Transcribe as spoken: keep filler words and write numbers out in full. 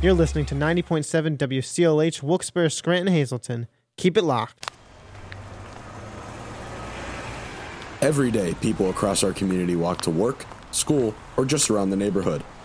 You're listening to ninety point seven W C L H, Wilkes-Barre, Scranton, Hazleton. Keep it locked. Every day, people across our community walk to work, school, or just around the neighborhood.